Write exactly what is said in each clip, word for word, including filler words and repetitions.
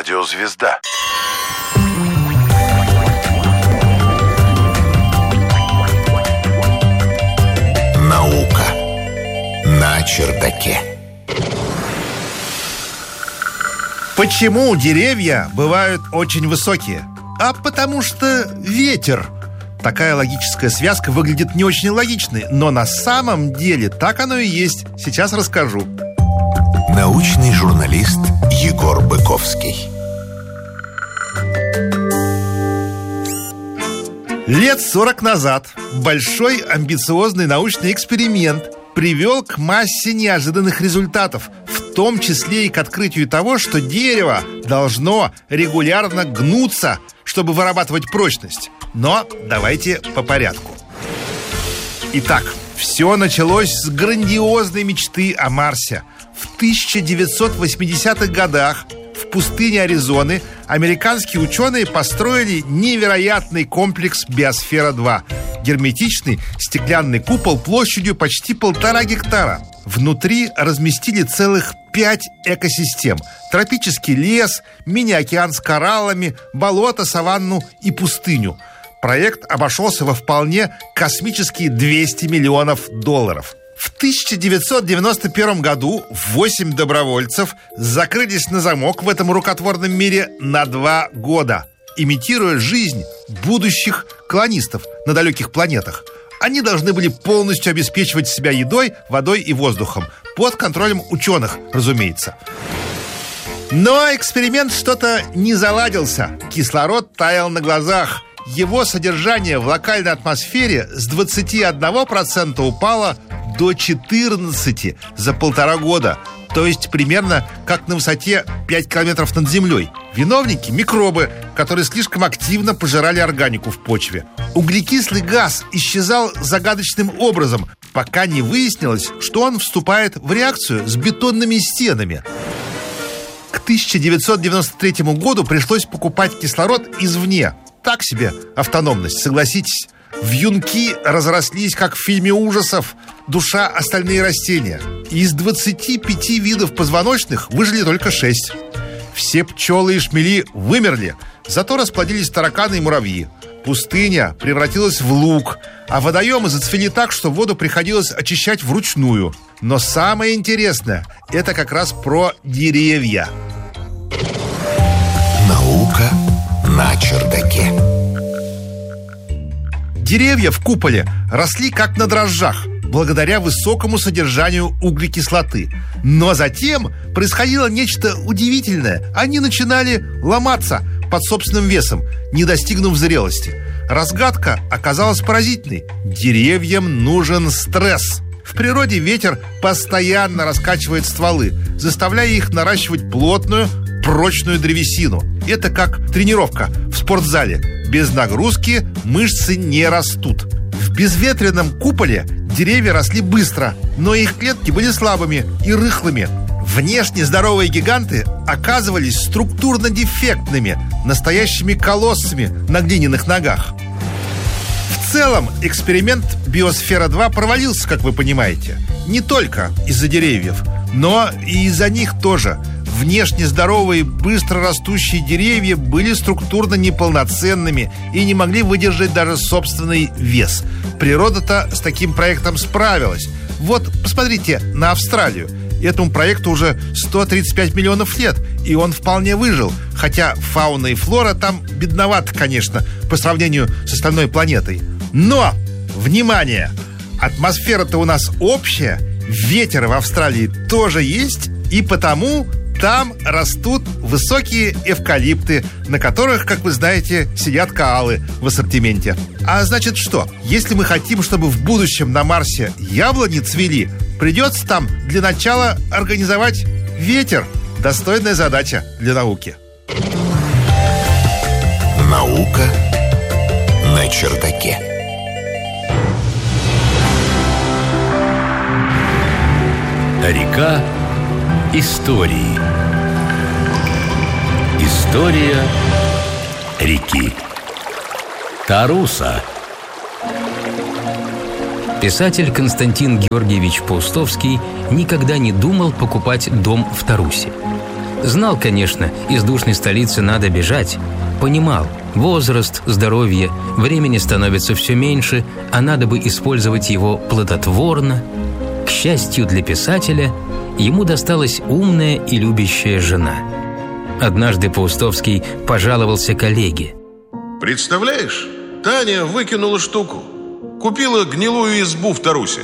Радиозвезда. Наука на чердаке. Почему деревья бывают очень высокие? А потому что ветер. Такая логическая связка выглядит не очень логичной, но на самом деле так оно и есть. Сейчас расскажу. Научный журналист Егор Быковский. Лет сорок назад большой амбициозный научный эксперимент привел к массе неожиданных результатов, в том числе и к открытию того, что дерево должно регулярно гнуться, чтобы вырабатывать прочность. Но давайте по порядку. Итак, все началось с грандиозной мечты о Марсе. В тысяча девятьсот восьмидесятых годах в пустыне Аризоны американские ученые построили невероятный комплекс Биосфера-два. Герметичный стеклянный купол площадью почти полтора гектара. Внутри разместили целых пять экосистем: тропический лес, мини-океан с кораллами, болото, саванну и пустыню. Проект обошелся во вполне космические двести миллионов долларов. В тысяча девятьсот девяносто первом году восемь добровольцев закрылись на замок в этом рукотворном мире на два года, имитируя жизнь будущих колонистов на далеких планетах. Они должны были полностью обеспечивать себя едой, водой и воздухом, под контролем ученых, разумеется. Но эксперимент что-то не заладился. Кислород таял на глазах. Его содержание в локальной атмосфере с двадцати одного процента упало до четырнадцати процентов за полтора года. То есть примерно как на высоте пять километров над землей. Виновники – микробы, которые слишком активно пожирали органику в почве. Углекислый газ исчезал загадочным образом, пока не выяснилось, что он вступает в реакцию с бетонными стенами. К тысяча девятьсот девяносто третьему году пришлось покупать кислород извне. Так себе автономность, согласитесь. Вьюнки разрослись, как в фильме ужасов «Душа. Остальные растения». Из двадцати пяти видов позвоночных выжили только шесть. Все пчелы и шмели вымерли, зато расплодились тараканы и муравьи. Пустыня превратилась в луг, а водоемы зацвели так, что воду приходилось очищать вручную. Но самое интересное – это как раз про деревья. Наука на чердаке. Деревья в куполе росли как на дрожжах, благодаря высокому содержанию углекислоты. Но затем происходило нечто удивительное. Они начинали ломаться под собственным весом, не достигнув зрелости. Разгадка оказалась поразительной. Деревьям нужен стресс. В природе ветер постоянно раскачивает стволы, заставляя их наращивать плотную, прочную древесину. Это как тренировка в спортзале. Без нагрузки мышцы не растут. В безветренном куполе деревья росли быстро, но их клетки были слабыми и рыхлыми. Внешне здоровые гиганты оказывались структурно дефектными, настоящими колоссами на глиняных ногах. В целом эксперимент Биосфера-два провалился, как вы понимаете. Не только из-за деревьев, но и из-за них тоже. Внешне здоровые, быстро растущие деревья были структурно неполноценными и не могли выдержать даже собственный вес. Природа-то с таким проектом справилась. Вот, посмотрите на Австралию. Этому проекту уже сто тридцать пять миллионов лет, и он вполне выжил. Хотя фауна и флора там бедноваты, конечно, по сравнению с остальной планетой. Но, внимание! Атмосфера-то у нас общая, ветер в Австралии тоже есть, и потому там растут высокие эвкалипты, на которых, как вы знаете, сидят коалы в ассортименте. А значит что? Если мы хотим, чтобы в будущем на Марсе яблони цвели, придется там для начала организовать ветер. Достойная задача для науки. Наука на чердаке. Река истории. История реки. Таруса. Писатель Константин Георгиевич Паустовский никогда не думал покупать дом в Тарусе. Знал, конечно, из душной столицы надо бежать. Понимал, возраст, здоровье, времени становится все меньше, а надо бы использовать его плодотворно. К счастью для писателя, ему досталась умная и любящая жена. Однажды Паустовский пожаловался коллеге. Представляешь, Таня выкинула штуку. Купила гнилую избу в Тарусе.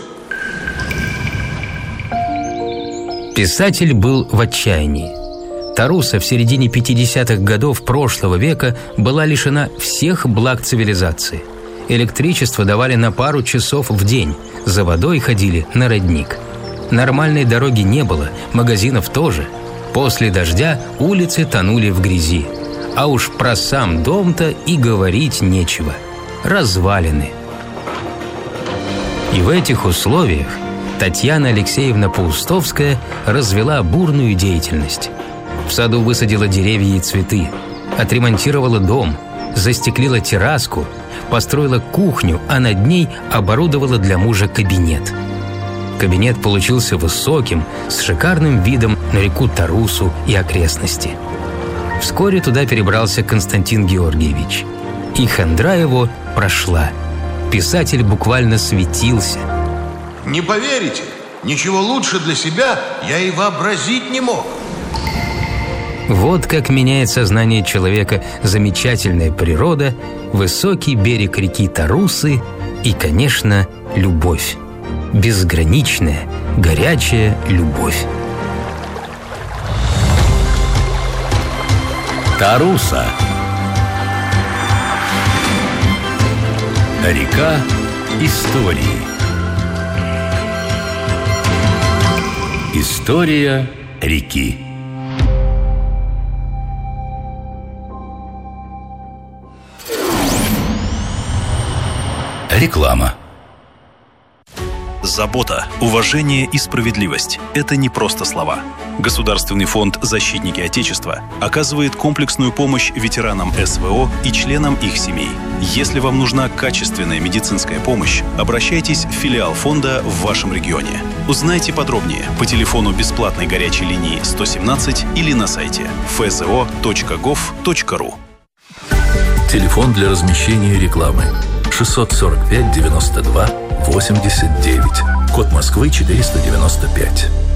Писатель был в отчаянии. Таруса в середине пятидесятых годов прошлого века была лишена всех благ цивилизации. Электричество давали на пару часов в день, за водой ходили на родник. Нормальной дороги не было, магазинов тоже. После дождя улицы тонули в грязи. А уж про сам дом-то и говорить нечего. Развалины. И в этих условиях Татьяна Алексеевна Паустовская развела бурную деятельность. В саду высадила деревья и цветы, отремонтировала дом, застеклила терраску, построила кухню, а над ней оборудовала для мужа кабинет. Кабинет получился высоким, с шикарным видом на реку Тарусу и окрестности. Вскоре туда перебрался Константин Георгиевич. И хандра его прошла. Писатель буквально светился. Не поверите, ничего лучше для себя я и вообразить не мог. Вот как меняет сознание человека замечательная природа, высокий берег реки Тарусы и, конечно, любовь. Безграничная, горячая любовь. Таруса. Река истории. История реки. Реклама. Забота, уважение и справедливость – это не просто слова. Государственный фонд «Защитники Отечества» оказывает комплексную помощь ветеранам эс вэ о и членам их семей. Если вам нужна качественная медицинская помощь, обращайтесь в филиал фонда в вашем регионе. Узнайте подробнее по телефону бесплатной горячей линии сто семнадцать или на сайте эф зэ о точка гов точка ру. Телефон для размещения рекламы шестьсот сорок пять девяносто два восемьдесят девять. Код Москвы четыреста девяносто пять.